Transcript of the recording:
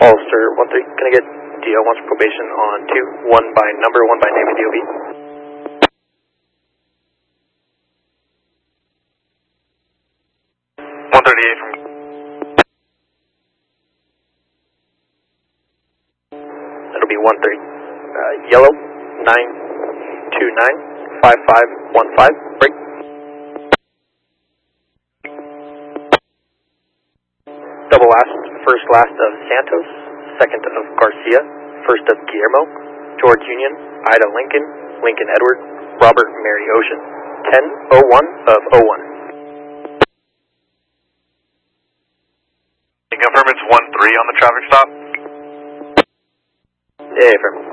Ulster 1-3, can I get DL wants probation on 2, 1 by number, 1 by name and DOB? from That'll be 1-3. Yellow 9295515, break. Double last, first last of Santos, second of Garcia, first of Guillermo, George Union, Ida Lincoln, Lincoln Edward, Robert Mary Ocean, 1001 of 01. Can you confirm it's 1-3 on the traffic stop? Yeah, affirm.